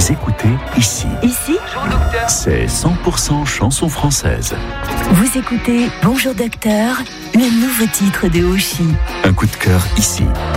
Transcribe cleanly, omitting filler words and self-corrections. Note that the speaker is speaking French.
Vous écoutez ici. Ici, C'est 100% chanson française. vous écoutez Bonjour Docteur, le nouveau titre de Oshi. Un coup de cœur ici.